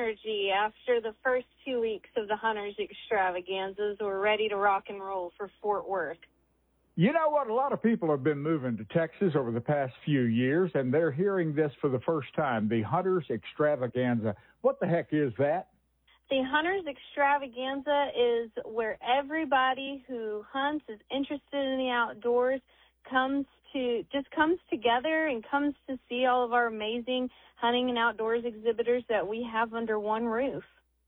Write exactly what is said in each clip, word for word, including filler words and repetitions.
energy after the first two weeks of the Hunters Extravaganzas. We're ready to rock and roll for Fort Worth. You know what? A lot of people have been moving to Texas over the past few years, and they're hearing this for the first time, the Hunters Extravaganza. What the heck is that? The Hunters Extravaganza is where everybody who hunts, is interested in the outdoors, comes to just comes together and comes to see all of our amazing hunting and outdoors exhibitors that we have under one roof.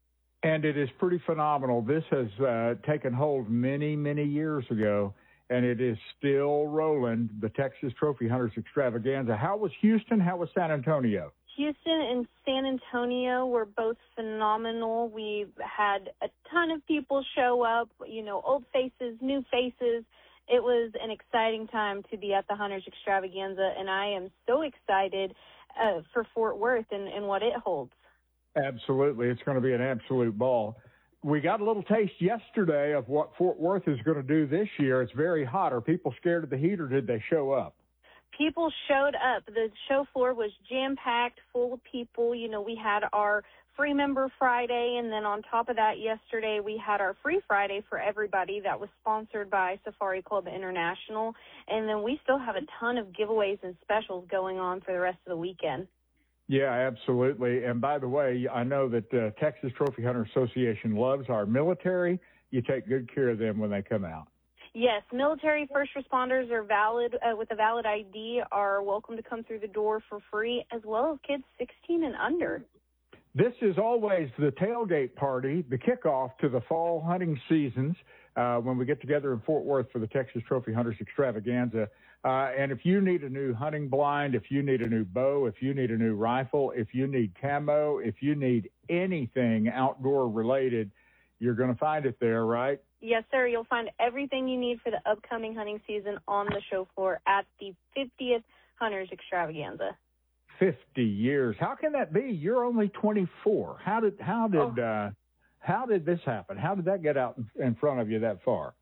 And it is pretty phenomenal. This has uh, taken hold many, many years ago, and it is still rolling, the Texas Trophy Hunters Extravaganza. How was Houston? How was San Antonio? Houston and San Antonio were both phenomenal. We've had a ton of people show up, you know, old faces, new faces. It was an exciting time to be at the Hunters Extravaganza, and I am so excited uh, for Fort Worth and, and what it holds. Absolutely. It's going to be an absolute ball. We got a little taste yesterday of what Fort Worth is going to do this year. It's very hot. Are people scared of the heat, or did they show up? People showed up. The show floor was jam-packed, full of people. You know, we had our free member Friday, and then on top of that, yesterday we had our free Friday for everybody that was sponsored by Safari Club International. And then we still have a ton of giveaways and specials going on for the rest of the weekend. Yeah, absolutely. And by the way, I know that uh, Texas Trophy Hunter Association loves our military. You take good care of them when they come out. Yes, military first responders are valid, uh, with a valid I D, are welcome to come through the door for free, as well as kids sixteen and under. This is always the tailgate party, the kickoff to the fall hunting seasons, uh, when we get together in Fort Worth for the Texas Trophy Hunters Extravaganza. Uh, and if you need a new hunting blind, if you need a new bow, if you need a new rifle, if you need camo, if you need anything outdoor related, you're going to find it there, right? Yes, sir. You'll find everything you need for the upcoming hunting season on the show floor at the fiftieth Hunters Extravaganza. fifty years. How can that be? You're only twenty-four. How did how did oh. uh, how did this happen? How did that get out in front of you that far?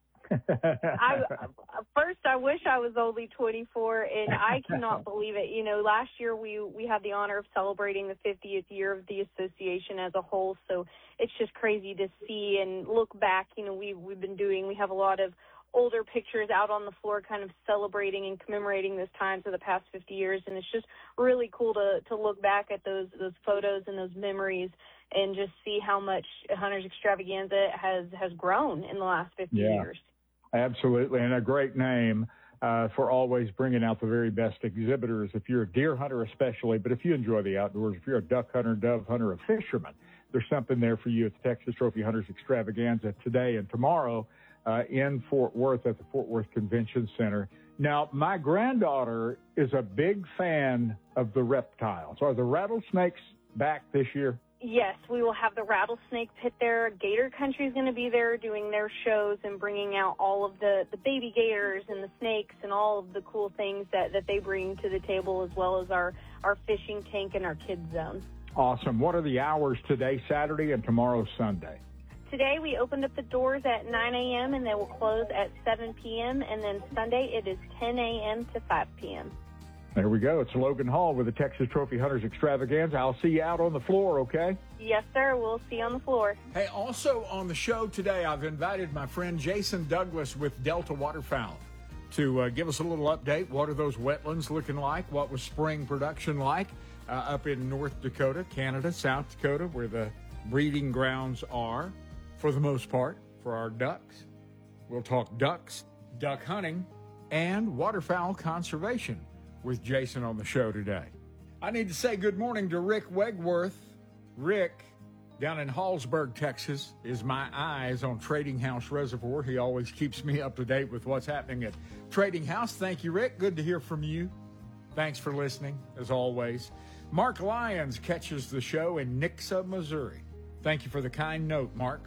I, first, I wish I was only twenty-four, and I cannot believe it. You know, last year we we had the honor of celebrating the fiftieth year of the association as a whole, so it's just crazy to see and look back. You know, we we've been doing. We have a lot of older pictures out on the floor, kind of celebrating and commemorating those times of the past fifty years, and it's just really cool to to look back at those those photos and those memories and just see how much Hunters Extravaganza has has grown in the last fifty yeah. years. Absolutely, and a great name uh, for always bringing out the very best exhibitors. If you're a deer hunter especially, but if you enjoy the outdoors, if you're a duck hunter, dove hunter, a fisherman, there's something there for you at the Texas Trophy Hunters Extravaganza today and tomorrow uh, in Fort Worth at the Fort Worth Convention Center. Now, my granddaughter is a big fan of the reptiles. Are the rattlesnakes back this year? Yes, we will have the rattlesnake pit there. Gator Country is going to be there doing their shows and bringing out all of the, the baby gators and the snakes and all of the cool things that, that they bring to the table, as well as our, our fishing tank and our kids zone. Awesome. What are the hours today, Saturday, and tomorrow, Sunday? Today we opened up the doors at nine a.m. and they will close at seven p.m. And then Sunday it is ten a.m. to five p.m. There we go. It's Logan Hall with the Texas Trophy Hunters Extravaganza. I'll see you out on the floor, okay? Yes, sir. We'll see you on the floor. Hey, also on the show today, I've invited my friend Jason Douglas with Delta Waterfowl to uh, give us a little update. What are those wetlands looking like? What was spring production like uh, up in North Dakota, Canada, South Dakota, where the breeding grounds are, for the most part, for our ducks. We'll talk ducks, duck hunting, and waterfowl conservation with Jason on the show today. I need to say good morning to Rick Wegworth. Rick, down in Hallsburg, Texas, is my eyes on Trading House Reservoir. He always keeps me up to date with what's happening at Trading House. Thank you, Rick. Good to hear from you. Thanks for listening, as always. Mark Lyons catches the show in Nixa, Missouri. Thank you for the kind note, Mark.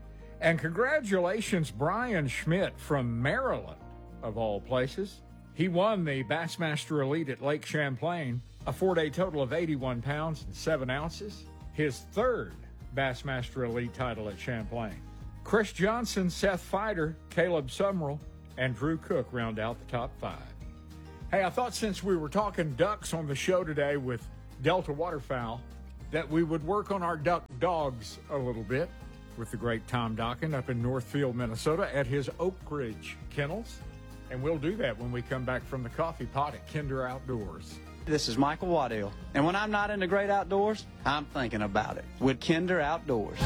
And congratulations, Brian Schmidt from Maryland, of all places. He won the Bassmaster Elite at Lake Champlain, a four-day total of eighty-one pounds and seven ounces. His third Bassmaster Elite title at Champlain. Chris Johnson, Seth Feider, Caleb Summerall, and Drew Cook round out the top five. Hey, I thought since we were talking ducks on the show today with Delta Waterfowl, that we would work on our duck dogs a little bit with the great Tom Dokken up in Northfield, Minnesota at his Oak Ridge Kennels. And we'll do that when we come back from the coffee pot at Kinder Outdoors. This is Michael Waddell, and when I'm not in the great outdoors, I'm thinking about it with Kinder Outdoors.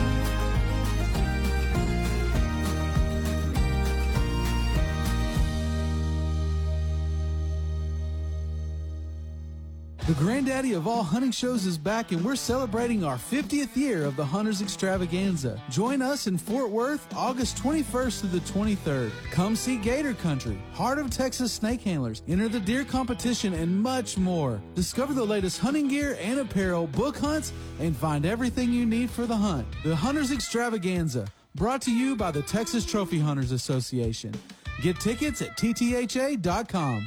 The granddaddy of all hunting shows is back, and we're celebrating our fiftieth year of the Hunters Extravaganza. Join us in Fort Worth, August twenty-first through the twenty-third. Come see Gator Country, Heart of Texas snake handlers, enter the deer competition, and much more. Discover the latest hunting gear and apparel, book hunts, and find everything you need for the hunt. The Hunters Extravaganza, brought to you by the Texas Trophy Hunters Association. Get tickets at T T H A dot com.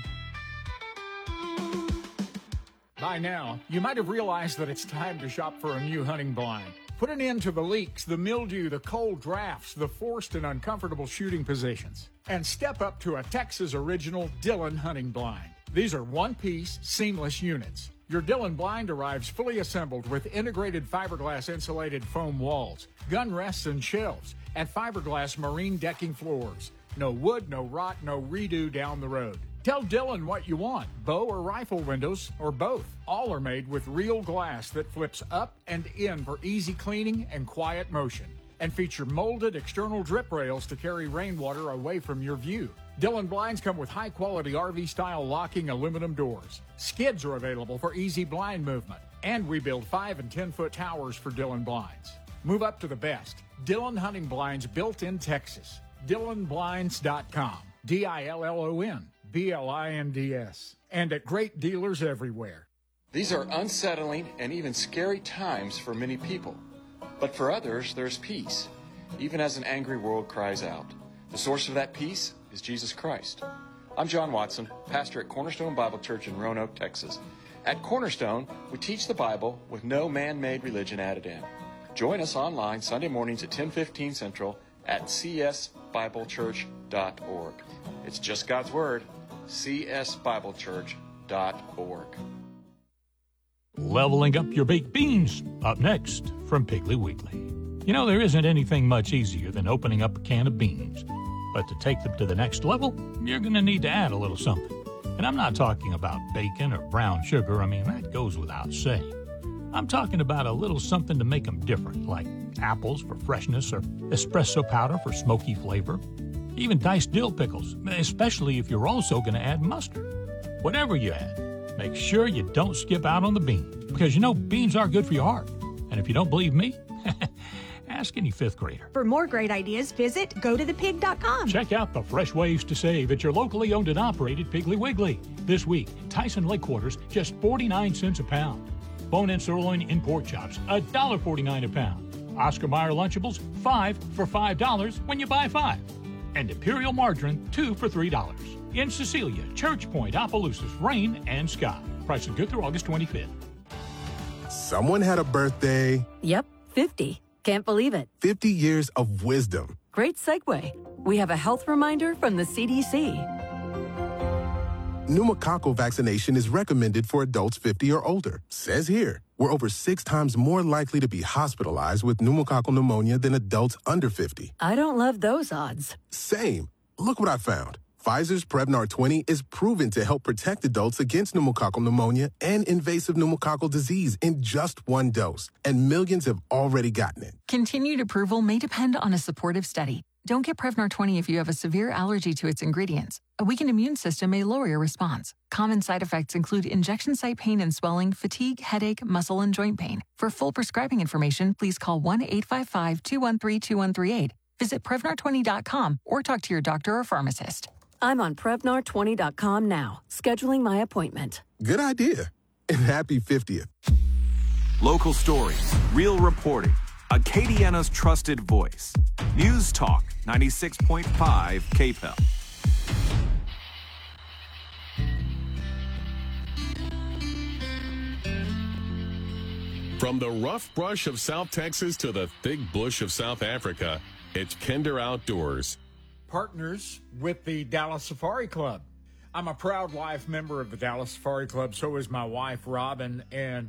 By now, you might have realized that it's time to shop for a new hunting blind. Put an end to the leaks, the mildew, the cold drafts, the forced and uncomfortable shooting positions. And step up to a Texas original Dillon hunting blind. These are one-piece, seamless units. Your Dillon blind arrives fully assembled with integrated fiberglass insulated foam walls, gun rests and shelves, and fiberglass marine decking floors. No wood, no rot, no redo down the road. Tell Dillon what you want, bow or rifle windows, or both. All are made with real glass that flips up and in for easy cleaning and quiet motion, and feature molded external drip rails to carry rainwater away from your view. Dillon blinds come with high-quality R V-style locking aluminum doors. Skids are available for easy blind movement, and we build five and ten-foot towers for Dillon blinds. Move up to the best. Dillon hunting blinds built in Texas. Dillon Blinds dot com. D I L L O N. B L I N D S, and at great dealers everywhere. These are unsettling and even scary times for many people. But for others, there's peace, even as an angry world cries out. The source of that peace is Jesus Christ. I'm John Watson, pastor at Cornerstone Bible Church in Roanoke, Texas. At Cornerstone, we teach the Bible with no man-made religion added in. Join us online Sunday mornings at ten fifteen Central at c s bible church dot org. It's just God's Word. c s bible church dot org. Leveling up your baked beans, up next from Piggly Wiggly. You know, there isn't anything much easier than opening up a can of beans. But to take them to the next level, you're going to need to add a little something. And I'm not talking about bacon or brown sugar. I mean, that goes without saying. I'm talking about a little something to make them different, like apples for freshness or espresso powder for smoky flavor. Even diced dill pickles, especially if you're also going to add mustard. Whatever you add, make sure you don't skip out on the beans, because you know beans are good for your heart. And if you don't believe me, ask any fifth grader. For more great ideas, visit go to the pig dot com. Check out the fresh ways to save at your locally owned and operated Piggly Wiggly. This week, Tyson leg quarters, just forty-nine cents a pound. Bone-in sirloin in pork chops, one dollar forty-nine a pound. Oscar Mayer Lunchables, five for five dollars when you buy five. And Imperial Margarine, two for three dollars. In Cecilia, Church Point, Opelousas, rain and sky. Prices good through August twenty-fifth. Someone had a birthday. Yep, fifty. Can't believe it. fifty years of wisdom. Great segue. We have a health reminder from the C D C. Pneumococcal vaccination is recommended for adults fifty or older. Says here, we're over six times more likely to be hospitalized with pneumococcal pneumonia than adults under fifty. I don't love those odds. Same. Look what I found. Pfizer's Prevnar twenty is proven to help protect adults against pneumococcal pneumonia and invasive pneumococcal disease in just one dose, and millions have already gotten it. Continued approval may depend on a supportive study. Don't get Prevnar twenty if you have a severe allergy to its ingredients. A weakened immune system may lower your response. Common side effects include injection site pain and swelling, fatigue, headache, muscle, and joint pain. For full prescribing information, please call one eight five five, two one three, two one three eight. Visit Prevnar twenty dot com or talk to your doctor or pharmacist. I'm on Prevnar twenty dot com now, scheduling my appointment. Good idea. And happy fiftieth. Local stories, real reporting. Acadiana's trusted voice. News Talk ninety-six point five K P E L. From the rough brush of South Texas to the thick bush of South Africa, it's Kinder Outdoors. Partners with the Dallas Safari Club. I'm a proud life member of the Dallas Safari Club. So is my wife, Robin. And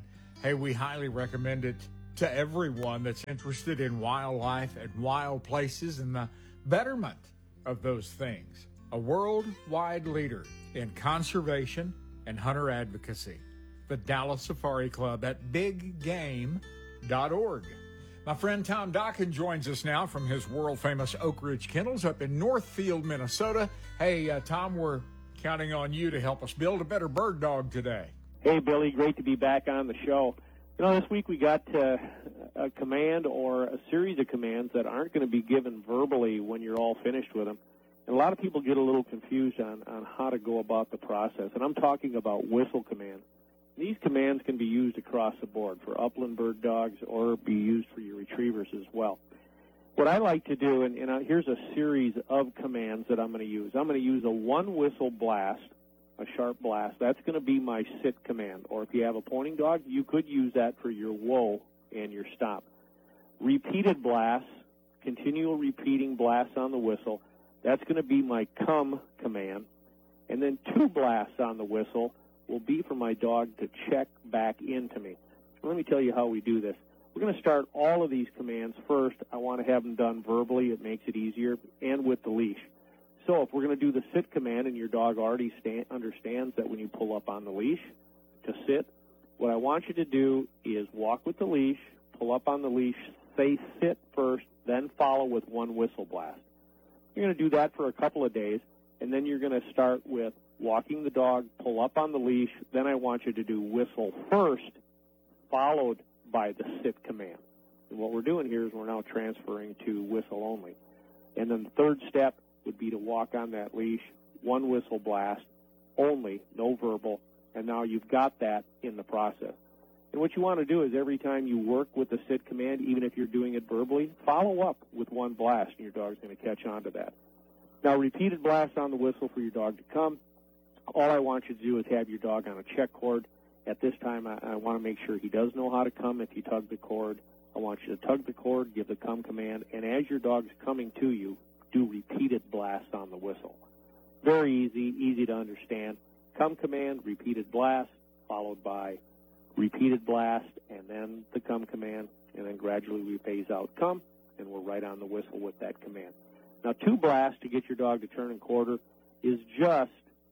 Hey, we highly recommend it to everyone that's interested in wildlife and wild places and the betterment of those things. A worldwide leader in conservation and hunter advocacy. The Dallas Safari Club at big game dot org. My friend Tom Dokken joins us now from his world-famous Oak Ridge Kennels up in Northfield, Minnesota. Hey, uh, Tom, we're counting on you to help us build a better bird dog today. Hey, Billy, great to be back on the show. You know, this week we got uh, a command or a series of commands that aren't going to be given verbally when you're all finished with them. And a lot of people get a little confused on, on how to go about the process. And I'm talking about whistle commands. These commands can be used across the board for upland bird dogs or be used for your retrievers as well. What I like to do, and, and here's a series of commands that I'm going to use. I'm going to use a one-whistle blast, a sharp blast. That's going to be my sit command. Or if you have a pointing dog, you could use that for your whoa and your stop. Repeated blasts, continual repeating blasts on the whistle. That's going to be my come command. And then two blasts on the whistle will be for my dog to check back into me. So let me tell you how we do this. We're going to start all of these commands first. I want to have them done verbally. It makes it easier, and with the leash. So if we're going to do the sit command and your dog already stand, understands that when you pull up on the leash to sit, what I want you to do is walk with the leash, pull up on the leash, say sit first, then follow with one whistle blast. You're going to do that for a couple of days, and then you're going to start with walking the dog, pull up on the leash, then I want you to do whistle first, followed by the sit command. And what we're doing here is we're now transferring to whistle only. And then the third step would be to walk on that leash, one whistle blast, only, no verbal, and now you've got that in the process. And what you want to do is every time you work with the sit command, even if you're doing it verbally, follow up with one blast, and your dog's going to catch on to that. Now, repeated blasts on the whistle for your dog to come. All I want you to do is have your dog on a check cord. At this time, I, I want to make sure he does know how to come if you tug the cord. I want you to tug the cord, give the come command, and as your dog's coming to you, do repeated blasts on the whistle. Very easy, easy to understand. Come command, repeated blast, followed by repeated blast, and then the come command, and then gradually we phase out come, and we're right on the whistle with that command. Now, two blasts to get your dog to turn and quarter is just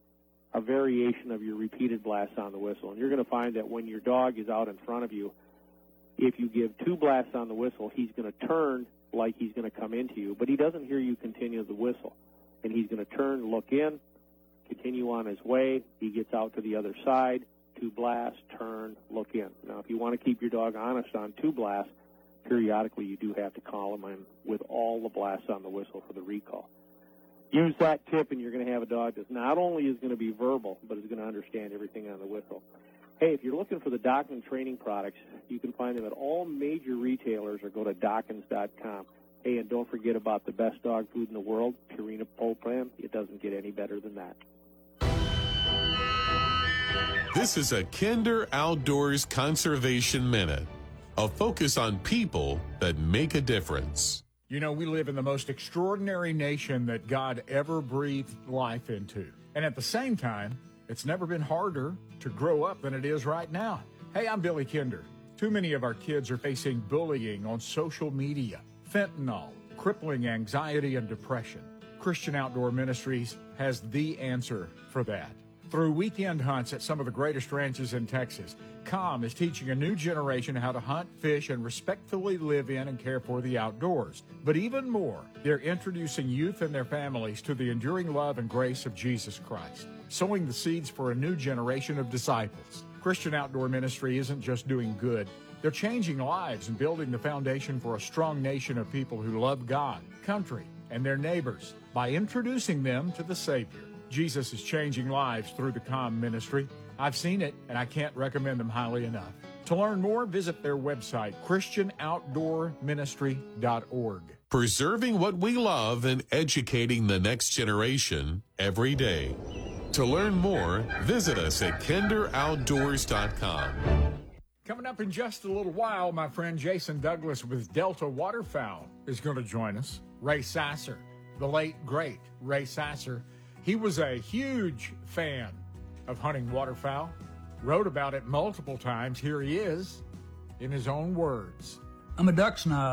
a variation of your repeated blasts on the whistle. And you're going to find that when your dog is out in front of you, if you give two blasts on the whistle, he's going to turn like he's going to come into you, but he doesn't hear you continue the whistle. And he's going to turn, look in, continue on his way. He gets out to the other side, two blasts, turn, look in. Now, if you want to keep your dog honest on two blasts, periodically you do have to call him in with all the blasts on the whistle for the recall. Use that tip, and you're going to have a dog that not only is going to be verbal, but is going to understand everything on the whistle. Hey, if you're looking for the Dokken training products, you can find them at all major retailers or go to Dokkens dot com. Hey, and don't forget about the best dog food in the world, Purina Pro Plan. It doesn't get any better than that. This is a Kinder Outdoors Conservation Minute, a focus on people that make a difference. You know, we live in the most extraordinary nation that God ever breathed life into. And at the same time, it's never been harder to grow up than it is right now. Hey, I'm Billy Kinder. Too many of our kids are facing bullying on social media, fentanyl, crippling anxiety and depression. Christian Outdoor Ministries has the answer for that. Through weekend hunts at some of the greatest ranches in Texas, C O M is teaching a new generation how to hunt, fish, and respectfully live in and care for the outdoors. But even more, they're introducing youth and their families to the enduring love and grace of Jesus Christ, sowing the seeds for a new generation of disciples. Christian Outdoor Ministry isn't just doing good. They're changing lives and building the foundation for a strong nation of people who love God, country, and their neighbors by introducing them to the Savior. Jesus is changing lives through the C O M ministry. I've seen it, and I can't recommend them highly enough. To learn more, visit their website, Christian Outdoor Ministry dot org. Preserving what we love and educating the next generation every day. To learn more, visit us at Kinder Outdoors dot com. Coming up in just a little while, my friend Jason Douglas with Delta Waterfowl is going to join us. Ray Sasser, the late, great Ray Sasser. He was a huge fan of hunting waterfowl, wrote about it multiple times. Here he is in his own words. I'm a duck snob.